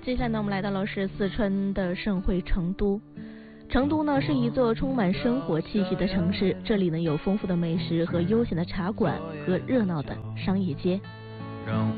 接下来呢，我们来到了是四川的盛会成都。成都呢是一座充满生活气息的城市，这里呢有丰富的美食和悠闲的茶馆和热闹的商业街。 让